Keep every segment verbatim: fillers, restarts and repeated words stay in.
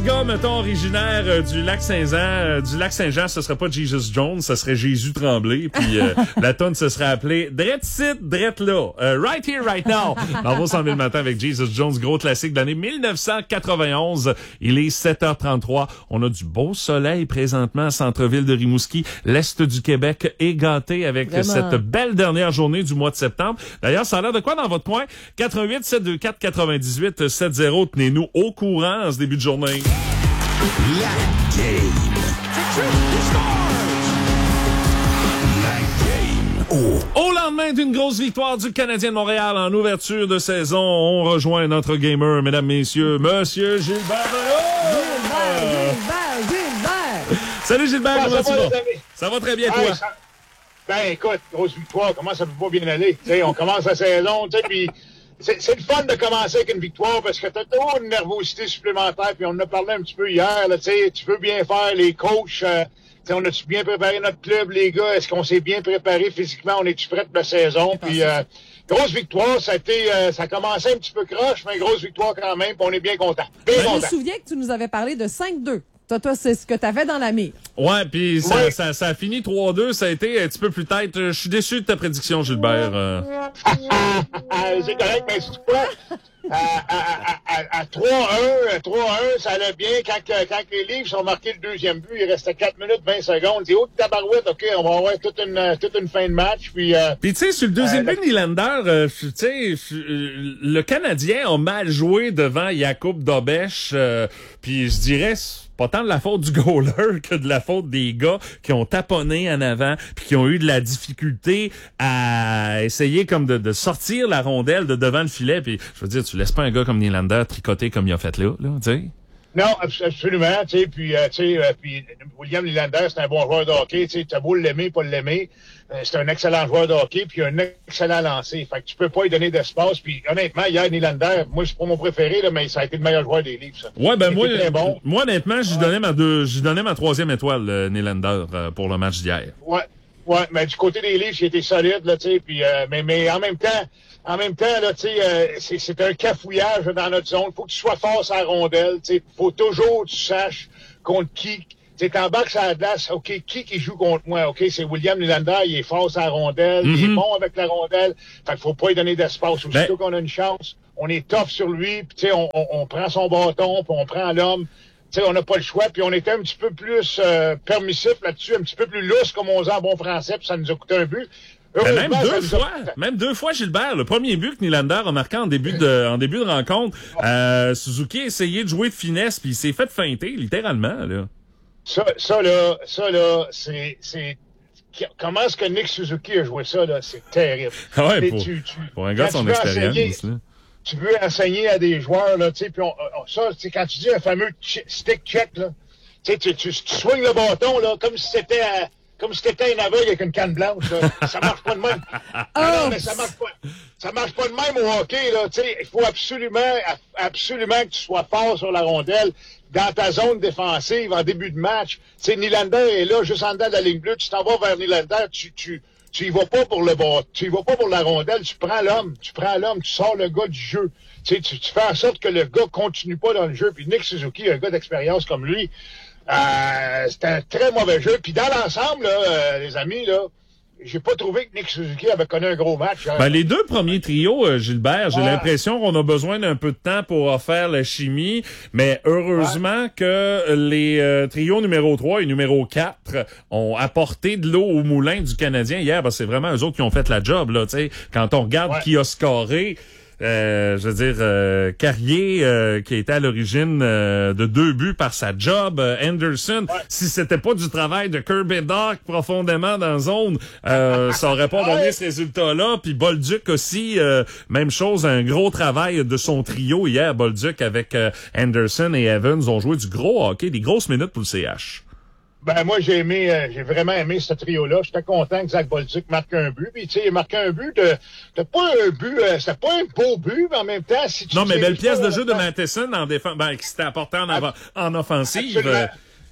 Gars, mettons, originaire euh, du lac Saint-Jean, euh, du lac Saint-Jean, ce serait pas Jesus Jones, ce serait Jésus Tremblay, puis euh, la tonne se serait appelée Drette Sit, Drette là, euh, Right Here, Right Now. On va s'en aller le matin avec Jesus Jones, gros classique de l'année dix-neuf cent quatre-vingt-onze. Il est sept heures trente-trois. On a du beau soleil présentement, centre-ville de Rimouski. L'est du Québec est gâté avec Vraiment. cette belle dernière journée du mois de septembre. D'ailleurs, ça a l'air de quoi dans votre coin? quatre un huit, sept deux quatre, quatre-vingt-dix-huit, soixante. Tenez-nous au courant en ce début de journée. La game. La game. Oh. Au lendemain d'une grosse victoire du Canadien de Montréal en ouverture de saison, on rejoint notre gamer, mesdames, messieurs, Monsieur Gilbert Bello! Gilbert, Gilbert, Gilbert! Salut Gilbert, Ah, comment ça tu va, vas? les amis? Ça va très bien, Hey, toi? ça- Ben, écoute, grosse victoire, comment ça peut pas bien aller? T'sais, on commence la saison, tu sais, puis c'est c'est le fun de commencer avec une victoire parce que t'as toujours une nervosité supplémentaire, puis on en a parlé un petit peu hier, là, tu sais, tu veux bien faire, les coachs, euh, t'sais, on a-tu bien préparé notre club, les gars? Est-ce qu'on s'est bien préparé physiquement? On est-tu prêt pour la saison? Puis, euh, grosse victoire, ça a été, euh, ça a commencé un petit peu croche, mais grosse victoire quand même, puis on est bien content. Bien Je me content. souviens que tu nous avais parlé de cinq deux. Toi, toi, c'est ce que tu avais dans la mire. Ouais, puis ça, Ouais. ça, ça a fini trois deux, ça a été un petit peu plus tête. Je suis déçu de ta prédiction, Gilbert. Euh, C'est correct, mais c'est quoi? À, à, à, à, à trois un, trois un, ça allait bien. Quand, quand les livres sont marqués le deuxième but, il restait quatre minutes vingt secondes. C'est oh, tabarouette, OK, on va avoir toute une, toute une fin de match. Puis, euh, Puis tu sais, sur le deuxième Euh, but de Nylander, euh, tu sais, euh, le Canadien a mal joué devant Jakub Dobeš. Euh, puis je dirais, c'est pas tant de la faute du goaler que de la faute des gars qui ont taponné en avant puis qui ont eu de la difficulté à essayer comme de, de sortir la rondelle de devant le filet. Puis je veux dire, tu laisses pas un gars comme Nylander tricoter comme il a fait là, là, tu sais. non, abs- absolument. Tu sais, puis, euh, tu sais, euh, puis William Nylander, c'est un bon joueur de hockey. Tu sais, t'as beau l'aimer, pas l'aimer. Euh, c'est un excellent joueur de hockey, puis un excellent lancer. Fait que tu peux pas lui donner d'espace. Puis honnêtement, hier, Nylander, moi, c'est pas mon préféré, là, mais ça a été le meilleur joueur des livres, ça. Ouais, ben Il moi, était très bon. moi honnêtement, j'y donnais ma deux, j'y donnais ma troisième étoile, euh, Nylander, euh, pour le match d'hier. Ouais, ouais, mais du côté des livres, j'ai été solide, là, tu sais, puis euh, mais, mais en même temps, en même temps, là, tu sais, euh, c'est, c'est un cafouillage dans notre zone. Faut que tu sois fort sur la rondelle, tu sais. Faut toujours que tu saches contre qui. Tu sais, t'embarques sur la glace, OK, qui qui joue contre moi? OK, c'est William Nylander, il est fort sur la rondelle, il est Mhm. bon avec la rondelle. Fait qu'il faut pas lui donner d'espace. Aussitôt Ben- qu'on a une chance, on est tough sur lui, puis tu sais, on, on, on prend son bâton, puis on prend l'homme. Tu sais, on n'a pas le choix, puis on était un petit peu plus euh, permissif là-dessus, un petit peu plus lousse, comme on dit en bon français, puis ça nous a coûté un but. Ben, même Heureusement, ça deux nous a- fois, même deux fois, Gilbert. Le premier but que Nylander a marqué en début de, en début de rencontre, euh, Suzuki a essayé de jouer de finesse, puis il s'est fait feinter, littéralement, là. Ça, ça là, ça là, c'est, c'est, comment est-ce que Nick Suzuki a joué ça, là? C'est terrible. Ah ouais, Et pour, tu- tu- pour un gars de quand son tu veux expérience, enseigner- là. Tu veux enseigner à des joueurs, là, tu sais, puis on, on- ça, tu sais, quand tu dis un fameux ch- stick check, là, tu sais, tu, tu, tu swings le bâton, là, comme si c'était, à- comme si t'étais un aveugle avec une canne blanche, là. Ça marche pas de même. Ah non, mais ça marche pas. Ça marche pas de même au hockey, là. Tu sais, il faut absolument, absolument que tu sois fort sur la rondelle dans ta zone défensive en début de match. Tu sais, Nylander est là, juste en dedans de la ligne bleue. Tu t'en vas vers Nylander, tu, tu, tu y vas pas pour le bas, tu y vas pas pour la rondelle. Tu prends l'homme, tu prends l'homme, tu sors le gars du jeu. Tu sais, tu, tu fais en sorte que le gars continue pas dans le jeu. Puis Nick Suzuki, un gars d'expérience comme lui, euh, c'était un très mauvais jeu. Puis dans l'ensemble, là, euh, les amis, là, j'ai pas trouvé que Nick Suzuki avait connu un gros match. Hein. Ben, les deux premiers trios, euh, Gilbert, j'ai Ouais. l'impression qu'on a besoin d'un peu de temps pour faire la chimie, mais heureusement que les euh, trios numéro trois et numéro quatre ont apporté de l'eau au moulin du Canadien hier, parce que c'est vraiment eux autres qui ont fait la job, là, tu sais. Quand on regarde Ouais. qui a scoré, Euh, je veux dire, euh, Carrier, euh, qui était à l'origine euh, de deux buts par sa job, euh, Anderson, Ouais. si c'était pas du travail de Kirby Doc profondément dans la zone, euh, ça aurait pas donné Ouais. ce résultat-là. Puis Bolduc aussi, euh, même chose, un gros travail de son trio hier. Bolduc avec euh, Anderson et Evans ont joué du gros hockey, des grosses minutes pour le C H. Ben moi j'ai aimé, euh, j'ai vraiment aimé ce trio-là. J'étais content que Zach Bolduc marque un but. Puis tu sais, il marquait un but de, de pas un but, euh, c'était pas un beau but, mais en même temps, si tu Non, mais sais belle pièce pas, de jeu de euh, Matheson en défense, ben, qui s'était apporté en, avant, en offensive. Absolument. Euh,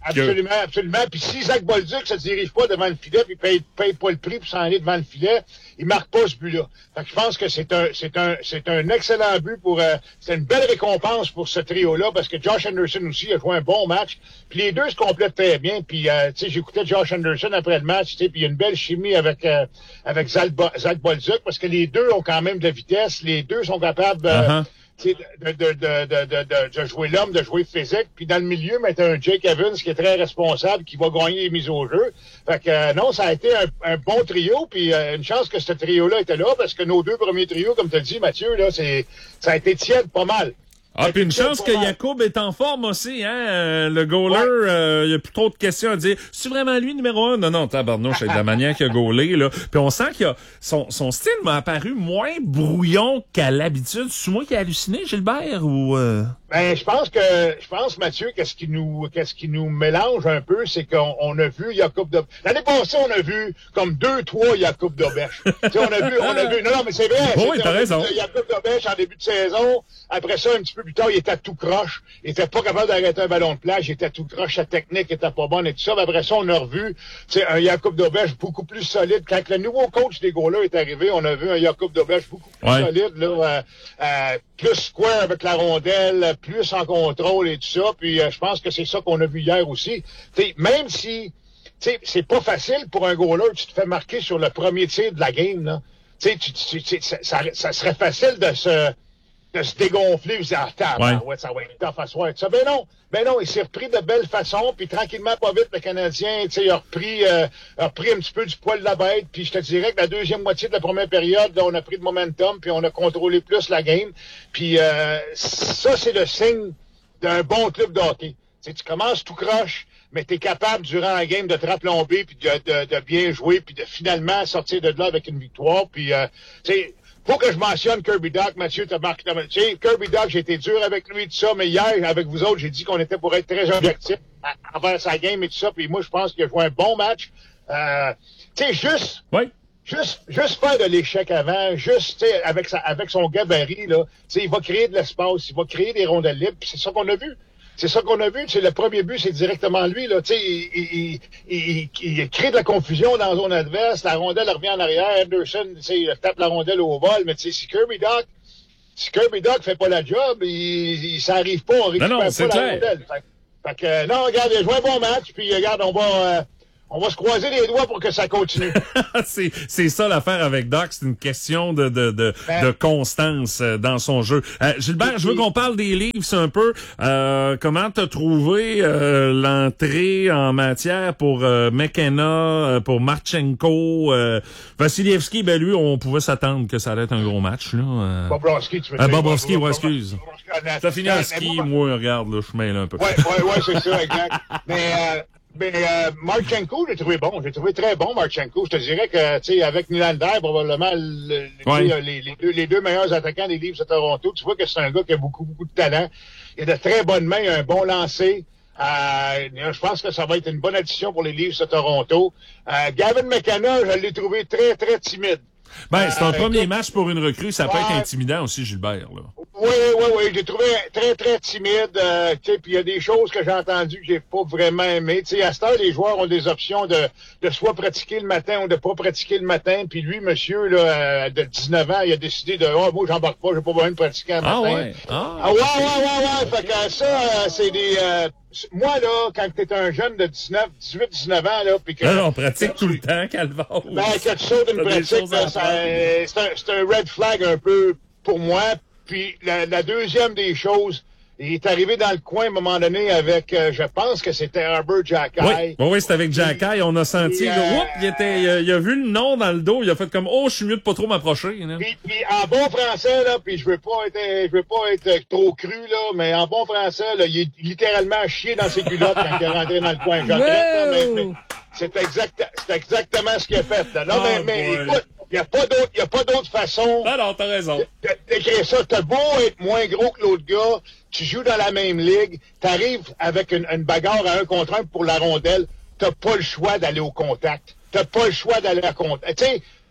Absolument, que... absolument. Puis si Zach Bolduc se dirige pas devant le filet, puis paye, paye pas le prix pour s'en aller devant le filet, il marque pas ce but-là. Fait que je pense que c'est un, c'est un, c'est un excellent but pour, euh, c'est une belle récompense pour ce trio-là, parce que Josh Anderson aussi a joué un bon match. Puis les deux se complètent très bien. Puis, euh, tu sais, j'écoutais Josh Anderson après le match, tu sais, puis il y a une belle chimie avec, euh, avec Zach, Zach Bolduc, parce que les deux ont quand même de la vitesse. Les deux sont capables, euh, uh-huh. De, de, de, de, de, de jouer l'homme, de jouer physique. Puis dans le milieu, mais t'as un Jake Evans qui est très responsable, qui va gagner les mises au jeu. Fait que euh, non, ça a été un, un bon trio. Puis euh, une chance que ce trio-là était là, parce que nos deux premiers trios, comme tu as dit, Mathieu, là, c'est ça a été tiède pas mal. Ah, puis une chance que Jacob est en forme aussi, hein, euh, le goaler, il ouais. euh, y a plus trop de questions à dire. C'est vraiment lui numéro un? Non, non, tabarnouche, avec la manière qu'il a gaulé, là. Puis on sent qu'il a, son, son style m'a apparu moins brouillon qu'à l'habitude. C'est moi qui ai halluciné, Gilbert, ou, euh... Ben, je pense que, je pense, Mathieu, qu'est-ce qui nous, qu'est-ce qui nous mélange un peu, c'est qu'on on a vu Jacob de, l'année passée, on a vu comme deux, trois Jacob Dobèche. Tu sais, on a vu, on a vu, non, non, mais c'est vrai. Bon, oui, t'as raison. Jacob Dobèche en début de saison. Après ça, un petit peu plus tard, il était tout croche. Il était pas capable d'arrêter un ballon de plage. Il était tout croche. Sa technique était pas bonne et tout ça. Mais après ça, on a revu, tu sais, un Jacob Dobèche beaucoup plus solide. Quand le nouveau coach des goalers est arrivé, on a vu un Jacob Dobèche beaucoup plus ouais. solide, là, euh, euh, plus square avec la rondelle, plus en contrôle et tout ça. Puis euh, je pense que c'est ça qu'on a vu hier aussi. T'sais, même si t'sais, c'est pas facile pour un goaler, tu te fais marquer sur le premier tir de la game, là. T'sais, tu, tu, tu, ça, ça, ça serait facile de se de se dégonfler, vous dites, ah, tab, ouais. ouais, ça va être tough à soir. Ça, ben non, ben non, il s'est repris de belle façon, puis tranquillement, pas vite, le Canadien, tu sais, il a repris, euh, a repris un petit peu du poil de la bête, puis je te dirais que la deuxième moitié de la première période, là, on a pris de momentum, puis on a contrôlé plus la game, puis euh, ça, c'est le signe d'un bon club de hockey. T'sais, tu commences tout croche, mais tu es capable, durant la game, de te raplomber, puis de, de, de bien jouer, puis de finalement sortir de là avec une victoire, puis, euh, tu sais, faut que je mentionne Kirby Dach, Mathieu, t'as marqué, tu sais, Kirby Dach, j'ai été dur avec lui, tout ça, mais hier, avec vous autres, j'ai dit qu'on était pour être très objectif envers sa game et tout ça, puis moi, je pense qu'il a joué un bon match. Euh, tu sais, juste, oui. juste, juste faire de l'échec avant, juste, tu sais, avec sa, avec son gabarit, là, tu sais, il va créer de l'espace, il va créer des rondelles libres, puis c'est ça qu'on a vu. C'est ça qu'on a vu. C'est le premier but, c'est directement lui. Là, tu sais, il, il, il, il, il crée de la confusion dans la zone adverse. La rondelle revient en arrière. Anderson, tu sais, il tape la rondelle au vol. Mais tu sais, si Kirby Dach, si Kirby Dach fait pas la job, il, il ça arrive pas. On récupère non, non, pas c'est la clair. rondelle. Fait, fait que non, regarde, il a joué un bon match. Puis regarde, on va. Euh, On va se croiser les doigts pour que ça continue. c'est, c'est ça l'affaire avec Dach, c'est une question de, de, de, ben, de constance dans son jeu. Euh, Gilbert, je veux qu'on parle des Leafs un peu. Euh, comment t'as trouvé euh, l'entrée en matière pour euh, McKenna, pour Marchenko, euh, Vasilevski, ben lui, on pouvait s'attendre que ça allait être un gros match. Là. Euh, Bobrovski, tu veux euh, dire. Bobrovski, ouais, excuse. T'as fini en ski, moi, regarde, là, je mêle un peu. Ouais, ouais, ouais, c'est ça, exact. Mais... Euh, Mais euh, Marchenko, j'ai trouvé bon. J'ai trouvé très bon, Marchenko. Je te dirais que, tu sais, avec Nylander, probablement le, ouais. les, les, deux, les deux meilleurs attaquants des Leafs de Toronto, tu vois que c'est un gars qui a beaucoup, beaucoup de talent. Il a de très bonnes mains, un bon lancer. Euh, je pense que ça va être une bonne addition pour les Leafs de Toronto. Euh, Gavin McKenna, je l'ai trouvé très, très timide. Ben, c'est un euh, premier écoute, match pour une recrue. Ça peut ouais. être intimidant aussi, Gilbert, là. Oui, oui, oui. Je l'ai trouvé très, très timide. Euh, tu sais, puis il y a des choses que j'ai entendues que j'ai pas vraiment aimées. Tu sais, à cette heure, les joueurs ont des options de, de soit pratiquer le matin ou de pas pratiquer le matin. Puis lui, monsieur, là, de dix-neuf ans, il a décidé de, oh, moi, j'embarque pas, j'ai pas besoin de pratiquer le matin. Ah ouais. Ah, ah ouais, ouais, ouais, ouais. Fait que ça, euh, c'est des, euh, moi, là, quand t'es un jeune de dix-neuf, dix-huit, dix-neuf ans, là, pis que... Non, on pratique tout le temps, Calvaire. Ben, que tu sautes une pratique, là, ça, c'est un, c'est un red flag un peu pour moi. Puis, la, la deuxième des choses, il est arrivé dans le coin à un moment donné avec, euh, je pense que c'était Arbor Xhekaj. Oui, oui, oui c'était avec Xhekaj. On a senti, là, euh, oups, il, était, il, a, il a vu le nom dans le dos. Il a fait comme, oh, je suis mieux de pas trop m'approcher. Puis, puis, en bon français, là, puis je veux pas être, je veux pas être trop cru, là, mais en bon français, là, il est littéralement chié dans ses culottes quand il est rentré dans le coin. Je regrette, là, mais, mais c'est exact, c'est exactement ce qu'il a fait, là. Non, oh, mais, mais écoute, il n'y a pas d'autre, il y a pas d'autre façon. Non, non, t'as raison. D'écrire ça. T'as beau être moins gros que l'autre gars, tu joues dans la même ligue, t'arrives avec une, une bagarre à un contre un pour la rondelle, t'as pas le choix d'aller au contact. T'as pas le choix d'aller à contact. Tu sais,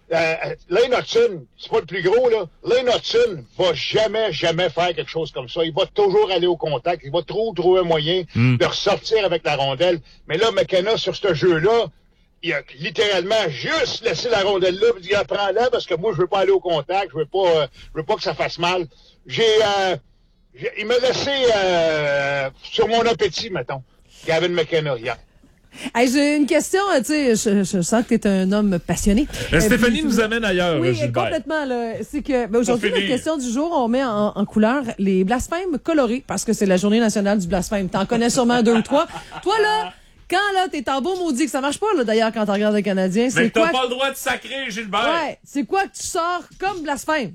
euh, Lane Hudson, c'est pas le plus gros, là. Lane Hudson va jamais, jamais faire quelque chose comme ça. Il va toujours aller au contact. Il va trop trouver un moyen mm. de ressortir avec la rondelle. Mais là, McKenna, sur ce jeu-là, il a littéralement juste laissé la rondelle là, puis il a prends-la parce que moi, je veux pas aller au contact, je veux pas, euh, je veux pas que ça fasse mal. J'ai, euh, j'ai il m'a laissé euh, sur mon appétit, mettons, Gavin McKenna hier. Hey, j'ai une question, tu sais, je, je sens que tu es un homme passionné. Euh, Stéphanie puis, nous amène ailleurs, oui, Gilbert. Complètement. Là, c'est que ben, aujourd'hui, notre question du jour, on met en, en couleur les blasphèmes colorés parce que c'est la journée nationale du blasphème. T'en connais sûrement deux ou trois. Toi, là, quand là, t'es en beau maudit, que ça marche pas, là, d'ailleurs, quand tu regardes le Canadien, c'est Mais quoi? t'as pas le droit de sacrer, Gilbert. Ouais, c'est quoi que tu sors comme blasphème?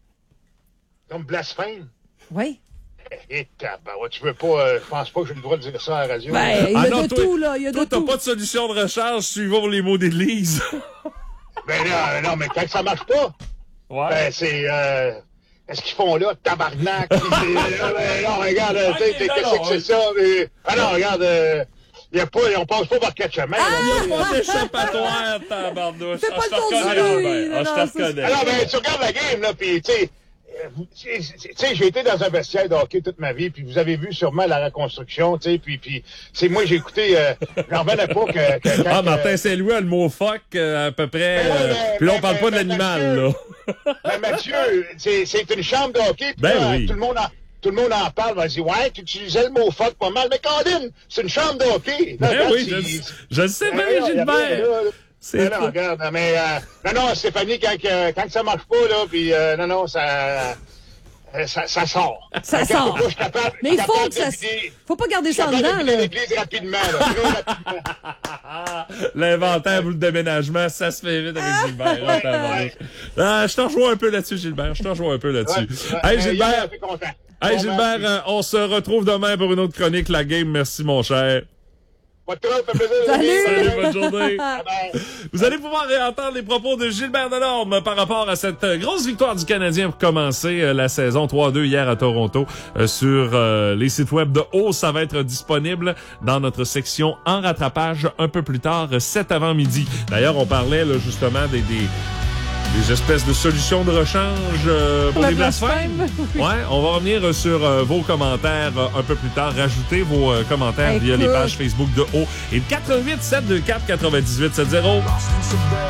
Comme blasphème? Oui. Eh, tabarouette, tu veux pas, euh, je pense pas que j'ai le droit de dire ça à la radio. Ben, il y a ah de non, toi, tout, là, il y a toi, de tout. t'as pas de solution de recharge suivant les mots d'église. Ben non, non, mais quand ça marche pas, ouais. ben c'est, euh, qu'est-ce qu'ils font là, tabarnak? ben, non, regarde, tu sais, qu'est-ce que c'est ça? Mais, ah non, regarde, euh, y a pas, on passe pas par quatre chemins. Ah, il n'y a pas d'échappatoire, tabarnouche. C'est pas Ah, le tour du reconnais, lit. ah, je te reconnais. Alors, ben, tu regardes la game, là, pis, tu sais, tu sais, j'ai été dans un vestiaire de hockey toute ma vie, puis vous avez vu sûrement la reconstruction, tu sais, puis, puis, c'est moi, j'ai écouté, euh, j'en revenais pas que, que ah, quand, Martin euh, Saint-Louis a le mot fuck, euh, à peu près, mais, euh, mais, puis là, on mais, parle pas mais, de l'animal, Mathieu, là. Mais Mathieu, c'est, c'est une chambre de hockey, puis ben là, oui. tout le monde en, tout le monde en parle, on dit, ouais, tu utilisais le mot fuck pas mal, mais Colin, c'est une chambre de hockey. Ben là, oui, tu, je, je le sais bien, ben, Gilbert. C'est non, non, regarde, mais, euh, non, non, Stéphanie, quand, quand ça marche pas, là, puis, euh, non, non, ça... Ça, ça sort. Ça Quand sort. je suis capable, Mais il faut capable que ça... vider, faut pas garder ça en je suis dedans, capable de là. vider l'église rapidement, là. Très rapidement. L'inventaire ou le déménagement, ça se fait vite avec Gilbert. Là, ouais. ah, je t'en rejoins un peu là-dessus, Gilbert. Je t'en rejoins un peu là-dessus. Ouais, hey, ouais, Gilbert. hier, content. Hey, Bon, Gilbert, merci. euh, on se retrouve demain pour une autre chronique, La Game. Merci, mon cher. Pas de trouble, ça fait plaisir. Salut! Salut, bonne journée. Bye-bye. Vous allez pouvoir réentendre les propos de Gilbert Delorme par rapport à cette euh, grosse victoire du Canadien pour commencer euh, la saison trois deux hier à Toronto euh, sur euh, les sites web de Haut. Ça va être disponible dans notre section en rattrapage un peu plus tard euh, cet avant-midi. D'ailleurs, on parlait là, justement des, des des espèces de solutions de rechange euh, pour La les blasphèmes. blasphème. Ouais, on va revenir sur euh, vos commentaires euh, un peu plus tard. Rajoutez vos euh, commentaires Écoute. via les pages Facebook de Haut et le quatre huit sept deux quatre neuf huit sept zéro.